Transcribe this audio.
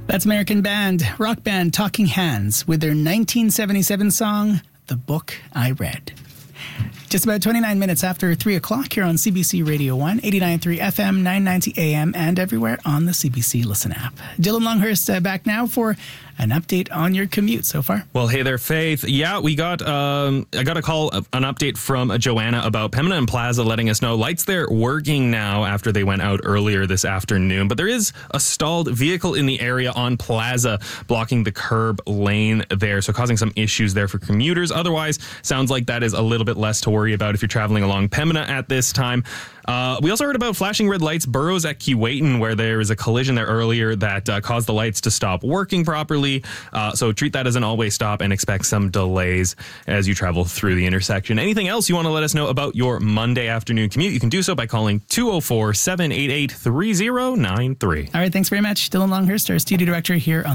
That's American rock band Talking Hands with their 1977 song, The Book I Read. Just about 29 minutes after 3 o'clock here on CBC Radio 1, 89.3 FM, 990 AM, and everywhere on the CBC Listen app. Dylan Longhurst back now for an update on your commute so far. Well, hey there, Faith. Yeah, I got a call, an update from Joanna about Pembina and Plaza letting us know lights there working now after they went out earlier this afternoon. But there is a stalled vehicle in the area on Plaza blocking the curb lane there, so causing some issues there for commuters. Otherwise, sounds like that is a little bit less to worry about if you're traveling along Pembina at this time. We also heard about flashing red lights Burrows at Keewatin, where there was a collision there earlier that caused the lights to stop working properly. So treat that as an always stop and expect some delays as you travel through the intersection. Anything else you want to let us know about your Monday afternoon commute, you can do so by calling 204-788-3093. All right, thanks very much. Dylan Longhurst, our studio director here on